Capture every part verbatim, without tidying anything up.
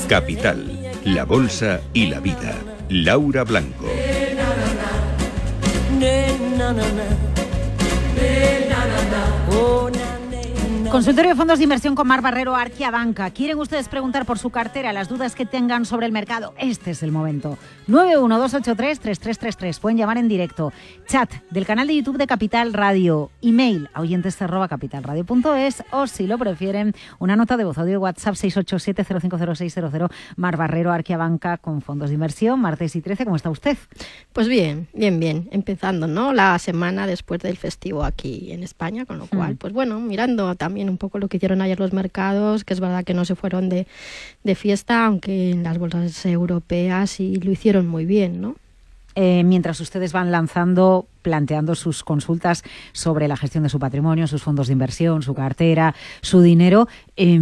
Capital, la bolsa y la vida. Laura Blanco. Consultorio de fondos de inversión con Mar Barrero, Arquia Banca. ¿Quieren ustedes preguntar por su cartera, las dudas que tengan sobre el mercado? Este es el momento. nueve uno dos ocho tres tres tres tres tres. Pueden llamar en directo. Chat del canal de YouTube de Capital Radio. Email a oyentes arroba capitalradio punto es, o si lo prefieren, una nota de voz, audio WhatsApp seis ocho siete cero cinco cero seis cero cero. Mar Barrero, Arquia Banca con fondos de inversión. Martes y trece, ¿cómo está usted? Pues bien, bien, bien. Empezando, ¿no? La semana después del festivo aquí en España, con lo cual, mm. pues bueno, mirando también un poco lo que hicieron ayer los mercados, que es verdad que no se fueron de, de fiesta, aunque en las bolsas europeas sí lo hicieron muy bien, ¿no? Eh, mientras ustedes van lanzando, planteando sus consultas sobre la gestión de su patrimonio, sus fondos de inversión, su cartera, su dinero, eh,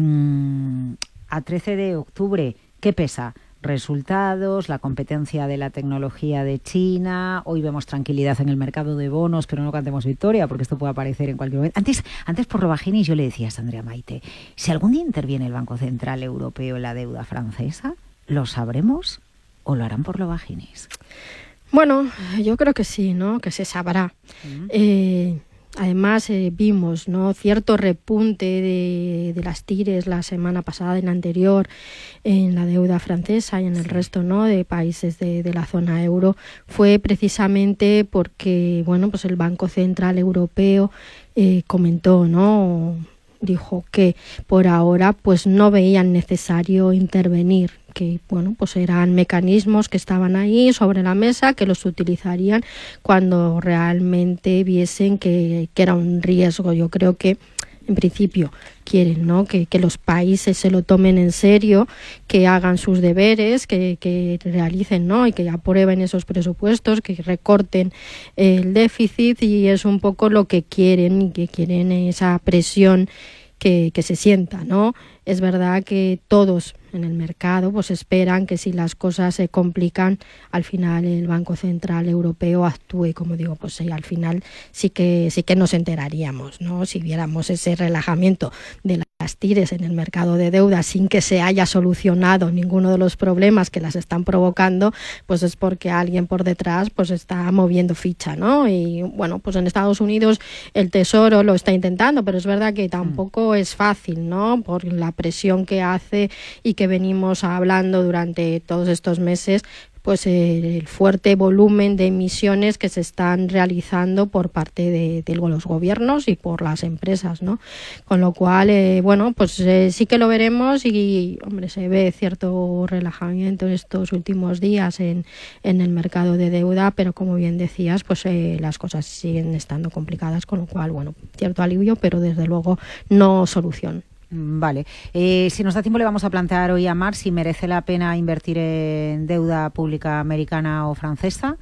a trece de octubre, ¿qué pesa? Resultados, la competencia de la tecnología de China. Hoy vemos tranquilidad en el mercado de bonos, pero no cantemos victoria, porque esto puede aparecer en cualquier momento. Antes, antes por lo bajinis, yo le decía a Sandra Maite, si algún día interviene el Banco Central Europeo en la deuda francesa, ¿lo sabremos o lo harán por lo bajinis? Bueno, yo creo que sí, ¿no? Que se sabrá. Uh-huh. Eh... Además, eh, vimos, ¿no?, cierto repunte de, de las tires la semana pasada, en la anterior, en la deuda francesa y en el resto, ¿no?, de países de, de la zona euro. Fue precisamente porque, bueno, pues el Banco Central Europeo eh, comentó, ¿no?, dijo que por ahora pues no veían necesario intervenir, que bueno, pues eran mecanismos que estaban ahí sobre la mesa, que los utilizarían cuando realmente viesen que, que era un riesgo. Yo creo que en principio quieren, ¿no?, que, que los países se lo tomen en serio, que hagan sus deberes, que, que realicen, ¿no?, y que aprueben esos presupuestos, que recorten el déficit, y es un poco lo que quieren, y que quieren esa presión que, que se sienta, ¿no? Es verdad que todos en el mercado pues esperan que si las cosas se complican, al final el Banco Central Europeo actúe, como digo, pues sí, al final sí que sí que nos enteraríamos, ¿no? Si viéramos ese relajamiento de las tires en el mercado de deuda sin que se haya solucionado ninguno de los problemas que las están provocando, pues es porque alguien por detrás pues está moviendo ficha, ¿no? Y bueno, pues en Estados Unidos el Tesoro lo está intentando, pero es verdad que tampoco mm. es fácil, ¿no?, por la presión que hace y que venimos hablando durante todos estos meses, pues eh, el fuerte volumen de emisiones que se están realizando por parte de, de los gobiernos y por las empresas, ¿no? Con lo cual, eh, bueno, pues eh, sí que lo veremos, y, hombre, se ve cierto relajamiento en estos últimos días en, en el mercado de deuda, pero como bien decías, pues eh, las cosas siguen estando complicadas, con lo cual, bueno, cierto alivio, pero desde luego no solución. Vale. Eh, si nos da tiempo, le vamos a plantear hoy a Mar si merece la pena invertir en deuda pública americana o francesa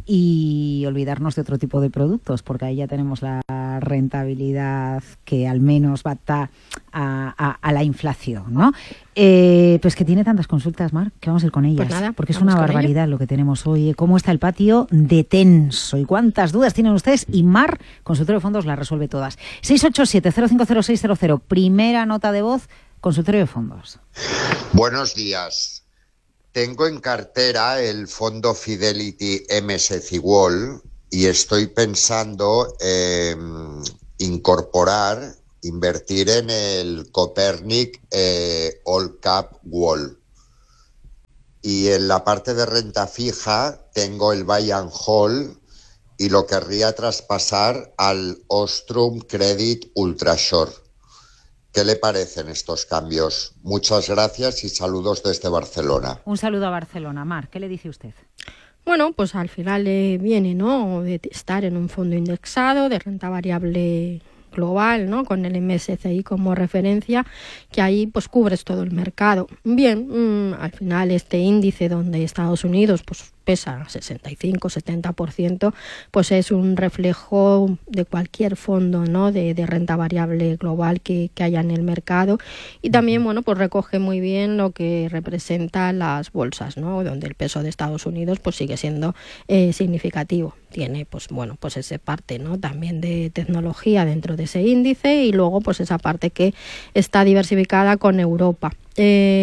y olvidarnos de otro tipo de productos, porque ahí ya tenemos la rentabilidad que al menos va a, a, a la inflación, ¿no? Eh, pues que tiene tantas consultas, Mar, que vamos a ir con ellas, pues nada, porque es una barbaridad lo que tenemos hoy. ¿Cómo está el patio de tenso? ¿Y cuántas dudas tienen ustedes? Y Mar, consultorio de fondos, las resuelve todas. seis ocho siete cero cinco cero seis cero cero, primera nota de voz, consultorio de fondos. Buenos días. Tengo en cartera el fondo Fidelity M S C I World y estoy pensando eh, incorporar, invertir en el Copernic eh, All Cap World. Y en la parte de renta fija tengo el Buy and Hold y lo querría traspasar al Ostrom Credit Ultra Short. ¿Qué le parecen estos cambios? Muchas gracias y saludos desde Barcelona. Un saludo a Barcelona. Mar, ¿qué le dice usted? Bueno, pues al final eh, viene, ¿no?, de estar en un fondo indexado de renta variable global, ¿no?, con el M S C I como referencia, que ahí pues cubres todo el mercado. Bien, mmm, al final este índice donde Estados Unidos pues pesa sesenta y cinco a setenta por ciento, pues es un reflejo de cualquier fondo, ¿no?, de, de renta variable global que, que haya en el mercado, y también, bueno, pues recoge muy bien lo que representa las bolsas, ¿no?, donde el peso de Estados Unidos pues sigue siendo eh, significativo. Tiene pues bueno, pues esa parte, ¿no?, también de tecnología dentro de ese índice, y luego pues esa parte que está diversificada con Europa. Eh,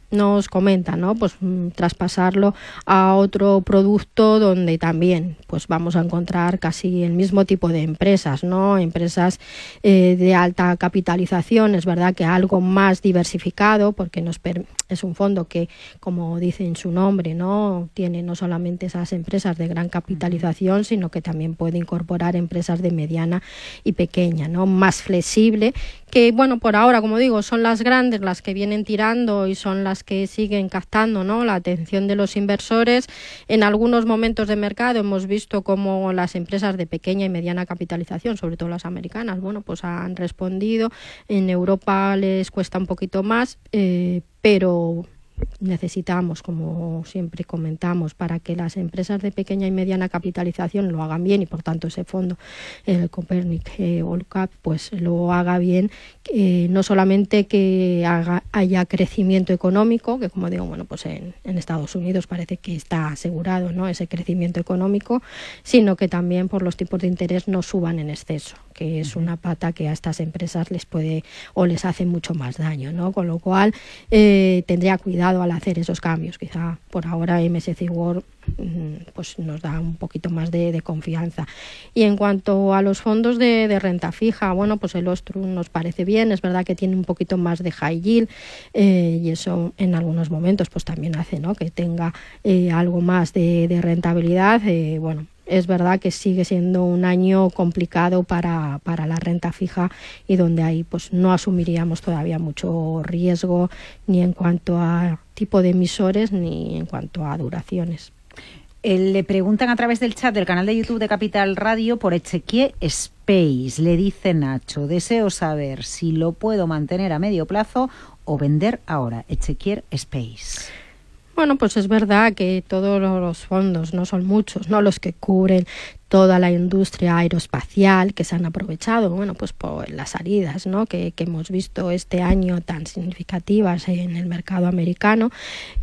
nos comenta, ¿no? Pues traspasarlo a otro producto donde también pues vamos a encontrar casi el mismo tipo de empresas, ¿no? Empresas eh, de alta capitalización, es verdad que algo más diversificado, porque nos per- es un fondo que, como dice en su nombre, ¿no? Tiene no solamente esas empresas de gran capitalización, sino que también puede incorporar empresas de mediana y pequeña, ¿no? Más flexible, que bueno, por ahora, como digo, son las grandes las que vienen tirando y son las que siguen captando, ¿no? La atención de los inversores. En algunos momentos de mercado hemos visto cómo las empresas de pequeña y mediana capitalización, sobre todo las americanas, bueno, pues han respondido. En Europa les cuesta un poquito más, eh, pero necesitamos, como siempre comentamos, para que las empresas de pequeña y mediana capitalización lo hagan bien y por tanto ese fondo, el Copernic eh, All Cap, pues lo haga bien, eh, no solamente que haga, haya crecimiento económico, que como digo, bueno, pues en, en Estados Unidos parece que está asegurado, ¿no?, ese crecimiento económico, sino que también por los tipos de interés no suban en exceso, que es una pata que a estas empresas les puede o les hace mucho más daño, ¿no? Con lo cual eh, tendría cuidado al hacer esos cambios. Quizá por ahora M S C World pues nos da un poquito más de, de confianza. Y en cuanto a los fondos de, de renta fija, bueno, pues el Ostrum nos parece bien, es verdad que tiene un poquito más de high yield eh, y eso en algunos momentos pues también hace, ¿no?, que tenga eh, algo más de, de rentabilidad. Eh, bueno, es verdad que sigue siendo un año complicado para, para la renta fija y donde ahí pues no asumiríamos todavía mucho riesgo ni en cuanto a tipo de emisores ni en cuanto a duraciones. Eh, le preguntan a través del chat del canal de YouTube de Capital Radio por Echequier Space. Le dice Nacho, deseo saber si lo puedo mantener a medio plazo o vender ahora. Echequier Space. Bueno, pues es verdad que todos los fondos, no son muchos, no los que cubren toda la industria aeroespacial, que se han aprovechado, bueno, pues por las salidas, ¿no?, que, que hemos visto este año tan significativas en el mercado americano.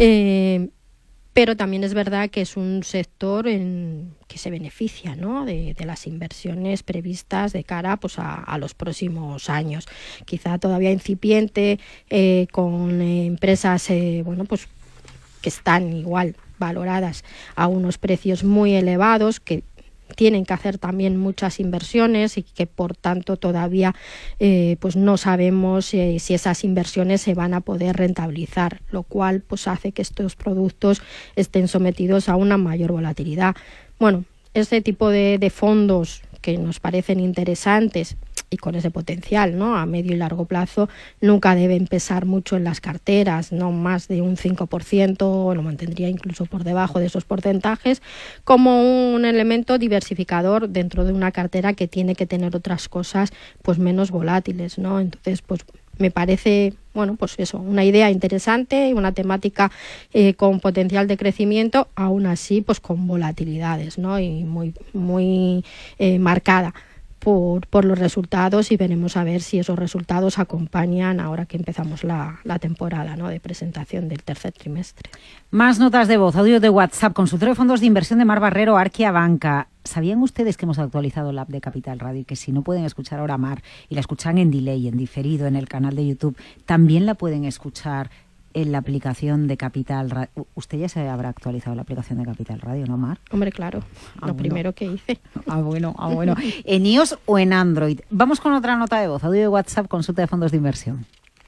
Eh, pero también es verdad que es un sector en que se beneficia, ¿no?, de, de las inversiones previstas de cara pues a, a los próximos años. Quizá todavía incipiente, eh, con eh, empresas, eh, bueno, pues que están igual valoradas a unos precios muy elevados, que tienen que hacer también muchas inversiones y que por tanto todavía eh, pues no sabemos eh, si esas inversiones se van a poder rentabilizar, lo cual pues hace que estos productos estén sometidos a una mayor volatilidad. Bueno, este tipo de, de fondos que nos parecen interesantes y con ese potencial, ¿no?, a medio y largo plazo, nunca deben pesar mucho en las carteras, no más de un cinco por ciento, lo mantendría incluso por debajo de esos porcentajes, como un elemento diversificador dentro de una cartera que tiene que tener otras cosas pues menos volátiles, ¿no? Entonces, pues me parece, bueno, pues eso, una idea interesante y una temática eh, con potencial de crecimiento, aún así pues con volatilidades, ¿no?, y muy, muy eh, marcada por, por los resultados, y veremos a ver si esos resultados acompañan ahora que empezamos la, la temporada, ¿no?, de presentación del tercer trimestre. Más notas de voz, audio de WhatsApp, consultorio de fondos de inversión de Mar Barrero, Arquia Banca. ¿Sabían ustedes que hemos actualizado la app de Capital Radio y que si no pueden escuchar ahora Mar y la escuchan en delay, en diferido, en el canal de YouTube, también la pueden escuchar en la aplicación de Capital Radio? Usted ya se habrá actualizado la aplicación de Capital Radio, ¿no, Mar? Hombre, claro, ah, lo bueno. primero que hice. Ah, bueno, ah, bueno. ¿En iOS o en Android? Vamos con otra nota de voz, audio de WhatsApp, consulta de fondos de inversión.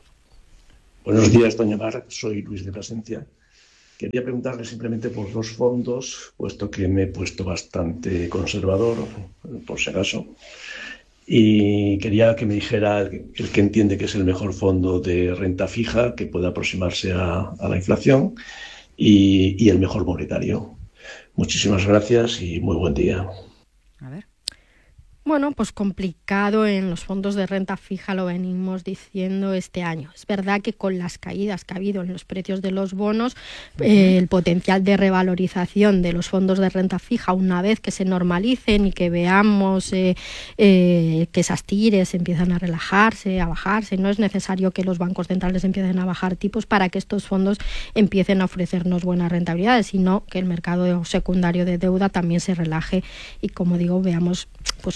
Buenos días, doña Mar, soy Luis de Plasencia. Quería preguntarle simplemente por dos fondos, puesto que me he puesto bastante conservador, por si acaso, y quería que me dijera el que entiende que es el mejor fondo de renta fija que pueda aproximarse a, a la inflación y, y el mejor monetario. Muchísimas gracias y muy buen día. A ver. Bueno, pues complicado en los fondos de renta fija, lo venimos diciendo este año. Es verdad que con las caídas que ha habido en los precios de los bonos, uh-huh. eh, el potencial de revalorización de los fondos de renta fija, una vez que se normalicen y que veamos eh, eh, que esas tires empiezan a relajarse, a bajarse, no es necesario que los bancos centrales empiecen a bajar tipos para que estos fondos empiecen a ofrecernos buenas rentabilidades, sino que el mercado secundario de deuda también se relaje y, como digo, veamos pues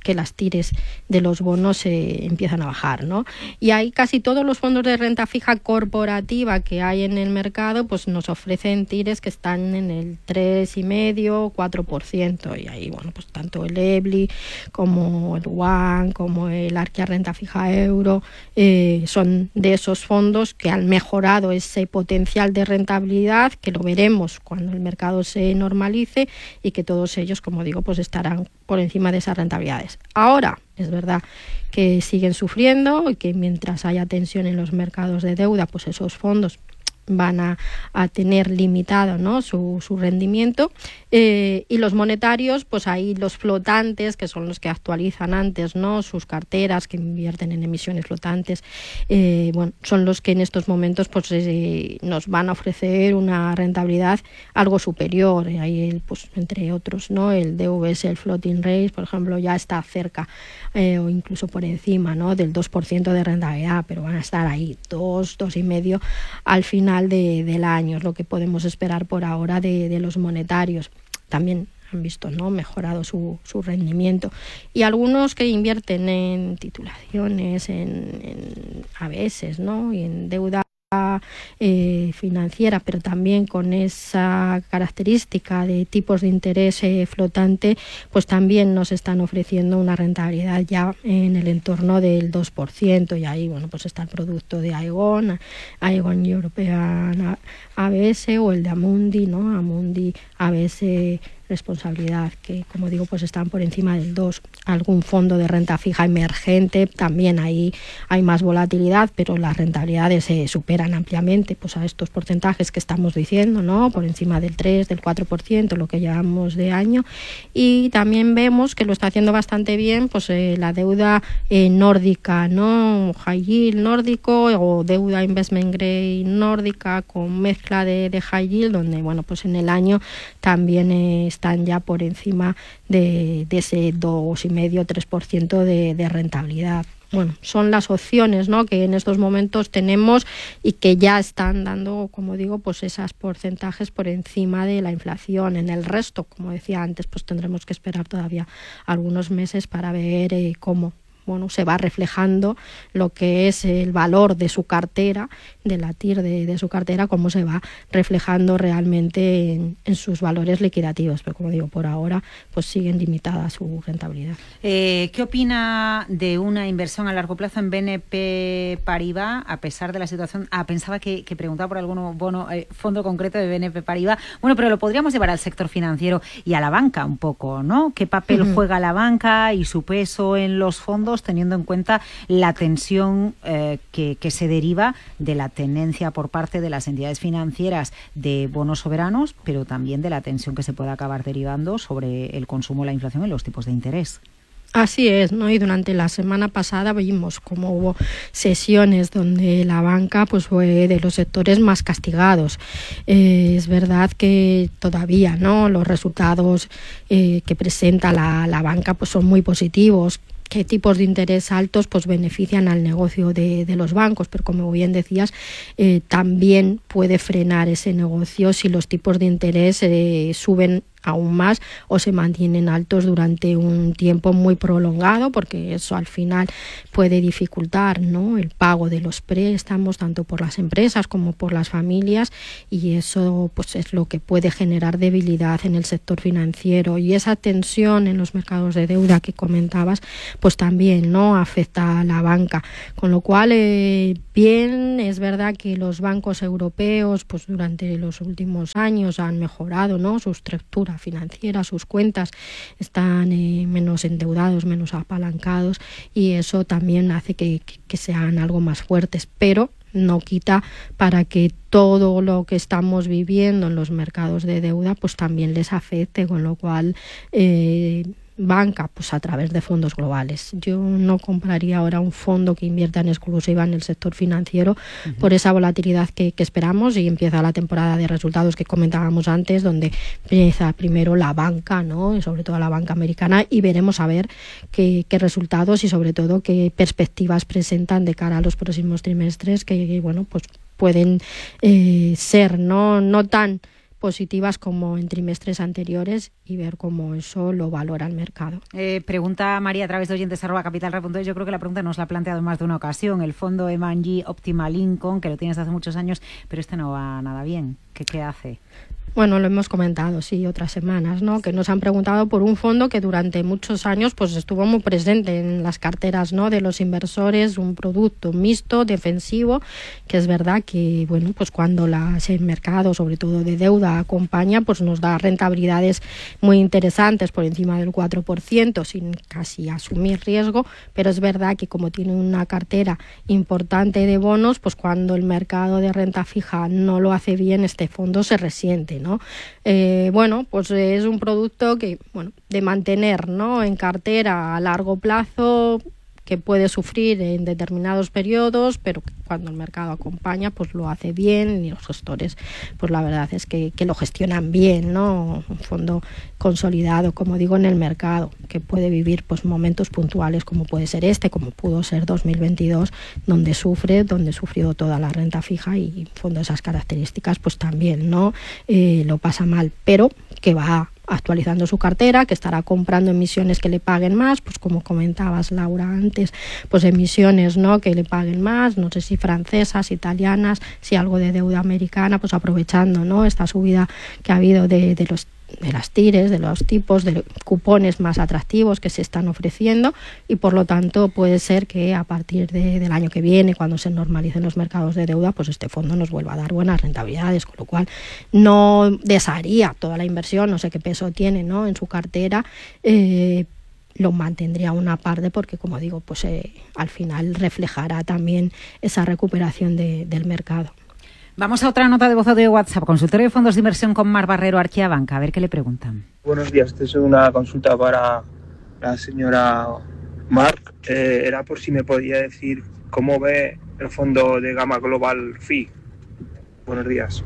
que las tires de los bonos eh, empiezan a bajar, ¿no? Y ahí casi todos los fondos de renta fija corporativa que hay en el mercado pues nos ofrecen tires que están en el tres coma cinco, cuatro por ciento, y ahí bueno pues tanto el E B L I como el One, como el Arquia Renta Fija Euro eh, son de esos fondos que han mejorado ese potencial de rentabilidad, que lo veremos cuando el mercado se normalice, y que todos ellos, como digo, pues estarán por encima de esas rentabilidades. Ahora, es verdad que siguen sufriendo y que mientras haya tensión en los mercados de deuda, pues esos fondos van a, a tener limitado, ¿no?, su, su rendimiento, eh, y los monetarios, pues ahí los flotantes, que son los que actualizan antes, ¿no?, sus carteras, que invierten en emisiones flotantes, eh, bueno, son los que en estos momentos pues eh, nos van a ofrecer una rentabilidad algo superior. Ahí el, pues entre otros, ¿no?, el D V S, el Floating Rate, por ejemplo, ya está cerca eh, o incluso por encima, ¿no?, del dos por ciento de rentabilidad, pero van a estar ahí dos, dos y medio al final De, del año, es lo que podemos esperar por ahora de, de los monetarios. También han visto, ¿no?, mejorado su, su rendimiento. Y algunos que invierten en titulaciones, en, en A B S, ¿no?, y en deuda eh, financiera, pero también con esa característica de tipos de interés eh, flotante, pues también nos están ofreciendo una rentabilidad ya en el entorno del dos por ciento, y ahí bueno pues está el producto de Aegon, Aegon European A B S, o el de Amundi, ¿no?, Amundi A B S responsabilidad, que como digo pues están por encima del dos. Algún fondo de renta fija emergente, también ahí hay más volatilidad, pero las rentabilidades se superan ampliamente pues a estos porcentajes que estamos diciendo, ¿no?, por encima del tres, del cuatro por ciento, lo que llevamos de año. Y también vemos que lo está haciendo bastante bien pues eh, la deuda eh, nórdica, ¿no?, high yield nórdico, o deuda investment grade nórdica con mezcla de, de high yield, donde bueno pues en el año también eh, están ya por encima de, de ese dos coma cinco, tres por ciento de, de rentabilidad. Bueno, son las opciones, ¿no?, que en estos momentos tenemos y que ya están dando, como digo, pues esos porcentajes por encima de la inflación. En el resto, como decía antes, pues tendremos que esperar todavía algunos meses para ver eh, cómo bueno, se va reflejando lo que es el valor de su cartera, de la T I R de, de su cartera, cómo se va reflejando realmente en, en sus valores liquidativos. Pero como digo, por ahora pues siguen limitada su rentabilidad. Eh, ¿Qué opina de una inversión a largo plazo en B N P Paribas, a pesar de la situación? Ah, pensaba que, que preguntaba por algún bono, eh, fondo concreto de B N P Paribas. Bueno, pero lo podríamos llevar al sector financiero y a la banca un poco, ¿no? ¿Qué papel uh-huh. juega la banca y su peso en los fondos, teniendo en cuenta la tensión eh, que, que se deriva de la tendencia por parte de las entidades financieras de bonos soberanos, pero también de la tensión que se puede acabar derivando sobre el consumo, la inflación y los tipos de interés? Así es, ¿no? Y durante la semana pasada vimos cómo hubo sesiones donde la banca pues fue de los sectores más castigados. Eh, es verdad que todavía, ¿no?, los resultados eh, que presenta la, la banca pues son muy positivos. Qué tipos de interés altos pues benefician al negocio de, de los bancos, pero como bien decías, eh, también puede frenar ese negocio si los tipos de interés eh, suben aún más o se mantienen altos durante un tiempo muy prolongado, porque eso al final puede dificultar, ¿no?, el pago de los préstamos tanto por las empresas como por las familias, y eso pues es lo que puede generar debilidad en el sector financiero. Y esa tensión en los mercados de deuda que comentabas pues también, ¿no?, afecta a la banca, con lo cual eh, bien, es verdad que los bancos europeos pues durante los últimos años han mejorado, ¿no?, su estructura financiera, sus cuentas están eh, menos endeudados, menos apalancados, y eso también hace que, que, que sean algo más fuertes, pero no quita para que todo lo que estamos viviendo en los mercados de deuda pues también les afecte, con lo cual eh, banca pues a través de fondos globales. Yo no compraría ahora un fondo que invierta en exclusiva en el sector financiero uh-huh. por esa volatilidad que, que esperamos, y empieza la temporada de resultados que comentábamos antes, donde empieza primero la banca, ¿no?, y sobre todo la banca americana, y veremos a ver qué, qué resultados y sobre todo qué perspectivas presentan de cara a los próximos trimestres, que bueno pues pueden eh, ser no, no tan positivas como en trimestres anteriores, y y ver cómo eso lo valora el mercado. Eh, pregunta María a través de oyentes arroba capitalred.es. Yo creo que la pregunta nos la ha planteado en más de una ocasión. El fondo M and G Optimal Income, que lo tienes hace muchos años, pero este no va nada bien. ¿Qué, qué hace? Bueno, lo hemos comentado, sí, otras semanas, ¿no? Que nos han preguntado por un fondo que durante muchos años pues estuvo muy presente en las carteras, ¿no?, de los inversores, un producto mixto, defensivo, que es verdad que, bueno, pues cuando las, el mercado, sobre todo de deuda, acompaña, pues nos da rentabilidades muy interesantes por encima del cuatro por ciento sin casi asumir riesgo, pero es verdad que como tiene una cartera importante de bonos, pues cuando el mercado de renta fija no lo hace bien, este fondo se resiente, ¿no? Eh, bueno, pues es un producto que, bueno, de mantener, ¿no?, en cartera a largo plazo, que puede sufrir en determinados periodos, pero que cuando el mercado acompaña, pues lo hace bien, y los gestores, pues la verdad es que, que lo gestionan bien, ¿no? Un fondo consolidado, como digo, en el mercado, que puede vivir pues momentos puntuales, como puede ser este, como pudo ser dos mil veintidós, donde sufre, donde sufrió toda la renta fija, y un fondo de esas características, pues también, ¿no? Eh, lo pasa mal, pero que va actualizando su cartera, que estará comprando emisiones que le paguen más, pues como comentabas, Laura, antes, pues emisiones, ¿no?, que le paguen más, no sé si francesas, italianas, si algo de deuda americana, pues aprovechando, ¿no?, esta subida que ha habido de, de los de las tires, de los tipos de cupones más atractivos que se están ofreciendo, y por lo tanto puede ser que a partir de, del año que viene, cuando se normalicen los mercados de deuda, pues este fondo nos vuelva a dar buenas rentabilidades, con lo cual no desharía toda la inversión, no sé qué peso tiene, ¿no?, en su cartera, eh, lo mantendría una parte, porque como digo, pues eh, al final reflejará también esa recuperación de, del mercado. Vamos a otra nota de voz de WhatsApp. Consultorio de fondos de inversión con Mar Barrero, Arquiabanca. A ver qué le preguntan. Buenos días, esta es una consulta para la señora Marc. Eh, era por si me podía decir cómo ve el fondo de gama global F I. Buenos días.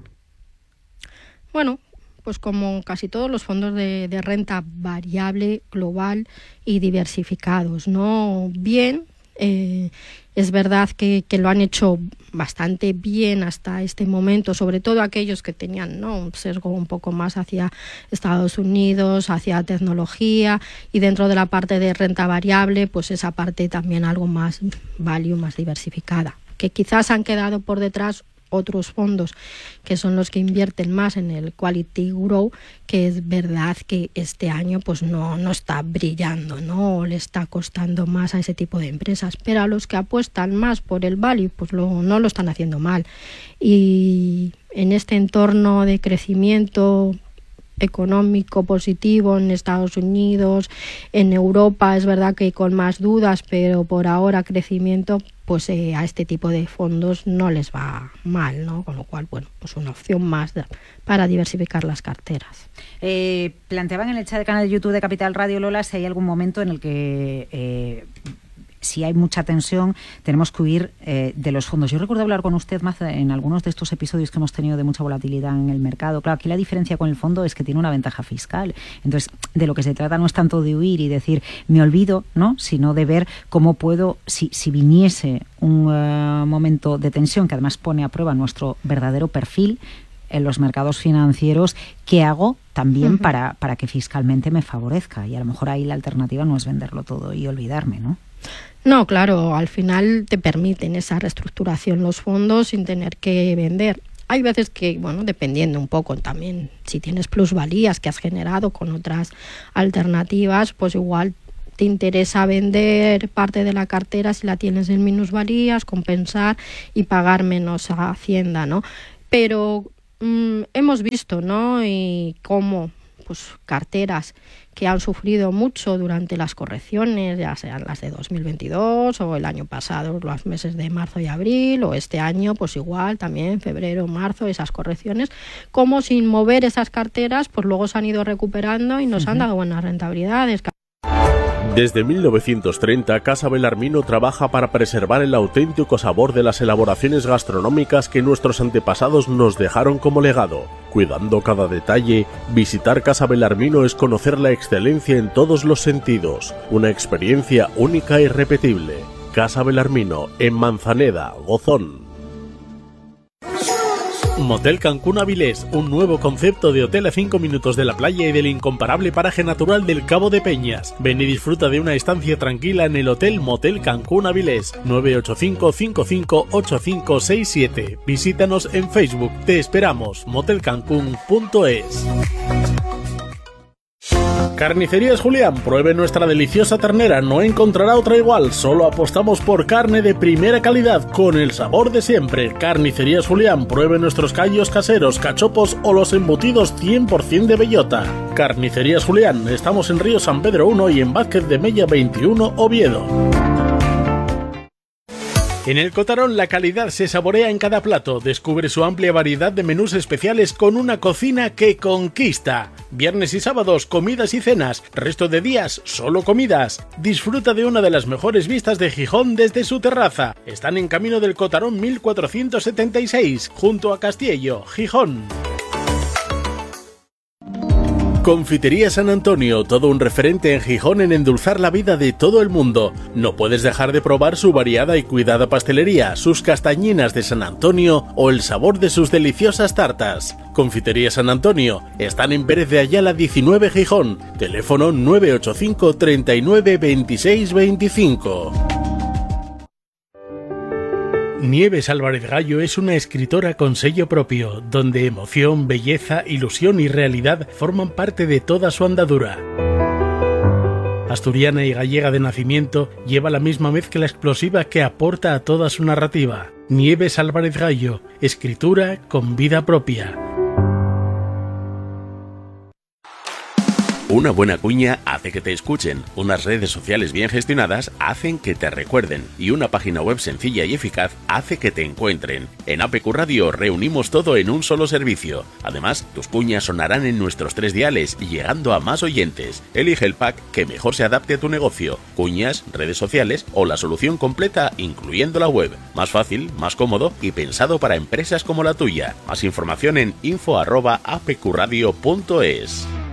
Bueno, pues como casi todos los fondos de, de renta variable, global y diversificados, ¿no? Bien. Eh, es verdad que, que lo han hecho bastante bien hasta este momento, sobre todo aquellos que tenían, ¿no?, un sesgo un poco más hacia Estados Unidos, hacia tecnología, y dentro de la parte de renta variable, pues esa parte también algo más value, más diversificada, que quizás han quedado por detrás otros fondos que son los que invierten más en el quality grow, que es verdad que este año pues no, no está brillando, no le está costando más a ese tipo de empresas, pero a los que apuestan más por el value pues lo, no lo están haciendo mal, y en este entorno de crecimiento económico positivo en Estados Unidos, en Europa, es verdad que con más dudas, pero por ahora crecimiento, pues eh, a este tipo de fondos no les va mal, ¿no? Con lo cual, bueno, pues una opción más de, para diversificar las carteras. Eh, planteaban en el chat del canal de YouTube de Capital Radio, Lola, si hay algún momento en el que eh, si hay mucha tensión, tenemos que huir eh, de los fondos. Yo recuerdo hablar con usted más en algunos de estos episodios que hemos tenido de mucha volatilidad en el mercado. Claro, aquí la diferencia con el fondo es que tiene una ventaja fiscal. Entonces, de lo que se trata no es tanto de huir y decir, me olvido, ¿no?, sino de ver cómo puedo, si, si viniese un uh, momento de tensión que además pone a prueba nuestro verdadero perfil en los mercados financieros, ¿qué hago también uh-huh. para, para que fiscalmente me favorezca? Y a lo mejor ahí la alternativa no es venderlo todo y olvidarme, ¿no? No, claro, al final te permiten esa reestructuración los fondos sin tener que vender. Hay veces que, bueno, dependiendo un poco también, si tienes plusvalías que has generado con otras alternativas, pues igual te interesa vender parte de la cartera si la tienes en minusvalías, compensar y pagar menos a Hacienda, ¿no? Pero mmm, hemos visto, ¿no?, y cómo pues carteras que han sufrido mucho durante las correcciones, ya sean las de dos mil veintidós o el año pasado, los meses de marzo y abril, o este año, pues igual, también febrero, marzo, esas correcciones, como sin mover esas carteras, pues luego se han ido recuperando y nos uh-huh. han dado buenas rentabilidades. Desde mil novecientos treinta, Casa Belarmino trabaja para preservar el auténtico sabor de las elaboraciones gastronómicas que nuestros antepasados nos dejaron como legado. Cuidando cada detalle, visitar Casa Belarmino es conocer la excelencia en todos los sentidos. Una experiencia única e irrepetible. Casa Belarmino, en Manzaneda, Gozón. Motel Cancún Avilés, un nuevo concepto de hotel a cinco minutos de la playa y del incomparable paraje natural del Cabo de Peñas. Ven y disfruta de una estancia tranquila en el Hotel Motel Cancún Avilés. nueve ocho cinco, cinco cinco ocho cinco seis siete. Visítanos en Facebook. Te esperamos. motel cancún punto es. Carnicerías Julián, pruebe nuestra deliciosa ternera, no encontrará otra igual, solo apostamos por carne de primera calidad, con el sabor de siempre. Carnicerías Julián, pruebe nuestros callos caseros, cachopos o los embutidos cien por ciento de bellota. Carnicerías Julián, estamos en Río San Pedro uno y en Vázquez de Mella veintiuno, Oviedo. En el Cotarón la calidad se saborea en cada plato. Descubre su amplia variedad de menús especiales con una cocina que conquista. Viernes y sábados, comidas y cenas. Resto de días, solo comidas. Disfruta de una de las mejores vistas de Gijón desde su terraza. Están en Camino del Cotarón mil cuatrocientos setenta y seis, junto a Castiello, Gijón. Confitería San Antonio, todo un referente en Gijón en endulzar la vida de todo el mundo. No puedes dejar de probar su variada y cuidada pastelería, sus castañinas de San Antonio o el sabor de sus deliciosas tartas. Confitería San Antonio, están en Pérez de Ayala diecinueve, Gijón. Teléfono nueve ocho cinco, treinta y nueve, veintiséis, veinticinco. Nieves Álvarez Gallo es una escritora con sello propio, donde emoción, belleza, ilusión y realidad forman parte de toda su andadura. Asturiana y gallega de nacimiento, lleva la misma mezcla explosiva que aporta a toda su narrativa. Nieves Álvarez Gallo, escritura con vida propia. Una buena cuña hace que te escuchen, unas redes sociales bien gestionadas hacen que te recuerden y una página web sencilla y eficaz hace que te encuentren. En A P Q Radio reunimos todo en un solo servicio. Además, tus cuñas sonarán en nuestros tres diales, llegando a más oyentes. Elige el pack que mejor se adapte a tu negocio. Cuñas, redes sociales o la solución completa, incluyendo la web. Más fácil, más cómodo y pensado para empresas como la tuya. Más información en info arroba apqradio punto es.